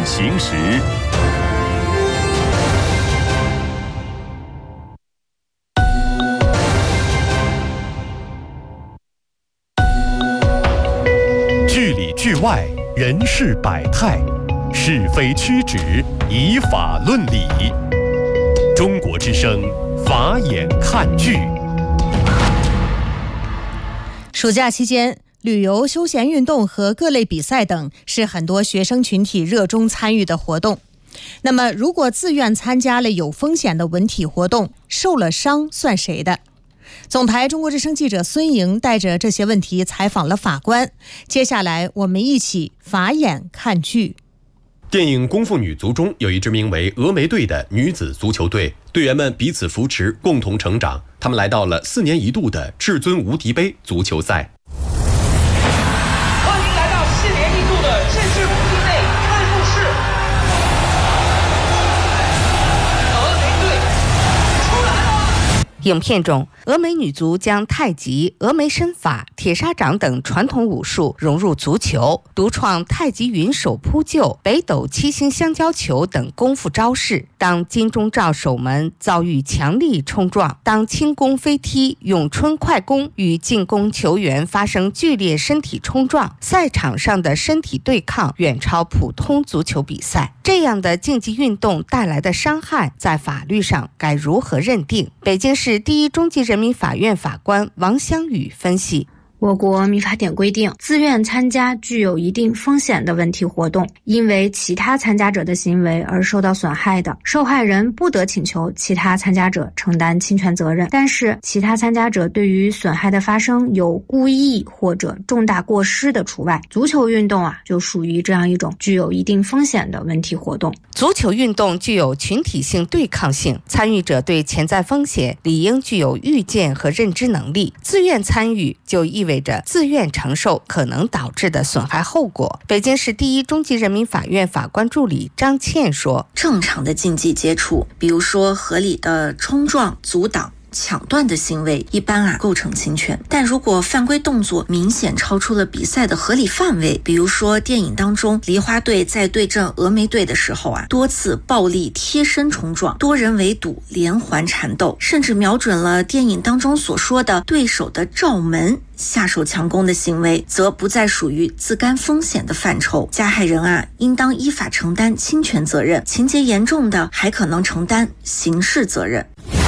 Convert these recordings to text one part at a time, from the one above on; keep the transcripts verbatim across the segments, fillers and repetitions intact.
行时。剧里剧外，人事百态，是非曲直，以法论理。中国之声，法眼看剧。 暑假期间，旅游、休闲运动和各类比赛等是很多学生群体热衷参与的活动。那么，如果自愿参加了有风险的文体活动，受了伤算谁的？总台中国之声记者孙莹带着这些问题采访了法官。接下来，我们一起法眼看剧。 电影《功夫女足》中有一支名为峨眉队的女子足球队，队员们彼此扶持，共同成长。他们来到了四年一度的至尊无敌杯足球赛。 欢迎来到四年一度的至尊无敌杯开幕式。峨眉队出来了！ 影片中，峨眉女足将太极、峨眉身法、铁砂掌等传统武术融入足球，独创太极云手扑救、北斗七星香蕉球等功夫招式。当金钟罩守门遭遇强力冲撞，当轻功飞踢、咏春快攻与进攻球员发生剧烈身体冲撞，赛场上的身体对抗远超普通足球比赛。这样的竞技运动带来的伤害，在法律上该如何认定？北京市第一中级人民法院法官王香宇分析。 我国民法典规定，自愿参加具有一定风险的文体活动，因为其他参加者的行为而受到损害的，受害人不得请求其他参加者承担侵权责任。但是，其他参加者对于损害的发生有故意或者重大过失的除外。足球运动啊，就属于这样一种具有一定风险的文体活动。 足球运动具有群体性对抗性，参与者对潜在风险理应具有预见和认知能力。自愿参与就意味着自愿承受可能导致的损害后果。北京市第一中级人民法院法官助理张倩说： 正常的竞技接触，比如说合理的冲撞、阻挡、抢断的行为，一般啊构成侵权。但如果犯规动作明显超出了比赛的合理范围，比如说电影当中梨花队在对阵峨眉队的时候啊，多次暴力贴身冲撞，多人围堵，连环缠斗，甚至瞄准了电影当中所说的对手的罩门，下手强攻的行为，则不再属于自甘风险的范畴。加害人啊，应当依法承担侵权责任，情节严重的还可能承担刑事责任。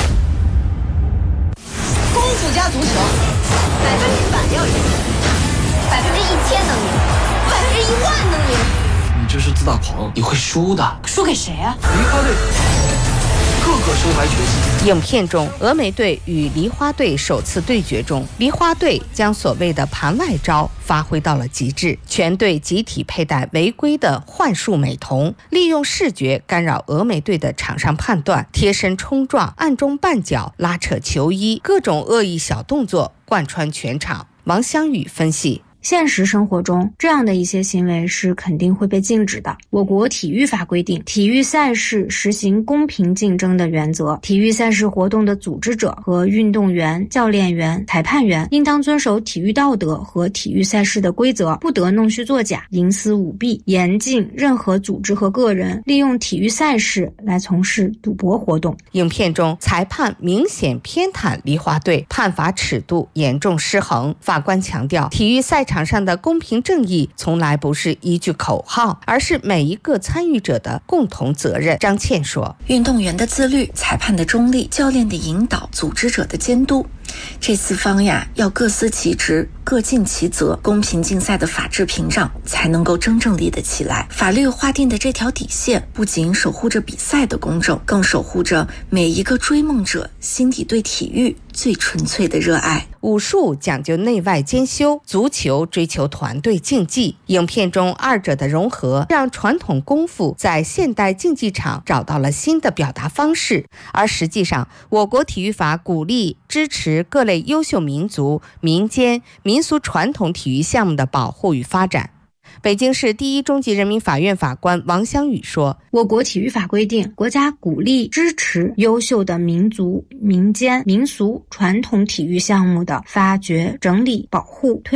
功夫加足球，百分之百要赢，百分之一千能赢，百分之一万能赢。 你这是自大狂，你会输的。 输给谁啊？ 梨花队各个身怀绝技。 影片中，峨眉队与梨花队首次对决中，梨花队将所谓的盘外招发挥到了极致，全队集体佩戴违规的幻术美瞳，利用视觉干扰峨眉队的场上判断，贴身冲撞、暗中绊脚、拉扯球衣，各种恶意小动作贯穿全场。王香宇分析。 现实生活中，这样的一些行为是肯定会被禁止的。我国体育法规定，体育赛事实行公平竞争的原则，体育赛事活动的组织者和运动员、教练员、裁判员应当遵守体育道德和体育赛事的规则，不得弄虚作假、营私舞弊，严禁任何组织和个人利用体育赛事来从事赌博活动。 影片中，裁判明显偏袒梨花队，判罚尺度严重失衡。法官强调，体育赛场场上的公平正义从来不是一句口号，而是每一个参与者的共同责任。张倩说， 运动员的自律、裁判的中立、教练的引导、组织者的监督，这四方呀要各司其职，各尽其责，公平竞赛的法治屏障才能够真正立得起来。法律划定的这条底线不仅守护着比赛的公正，更守护着每一个追梦者心底对体育最纯粹的热爱。 武术讲究内外兼修，足球追求团队竞技。影片中二者的融合，让传统功夫在现代竞技场找到了新的表达方式。而实际上，我国体育法鼓励支持各类优秀民族、民间、民俗传统体育项目的保护与发展。北京市第一中级人民法院法官王香宇说， 我国体育法规定，国家鼓励支持优秀的民族、民间、民俗传统体育项目的发掘、整理、保护、推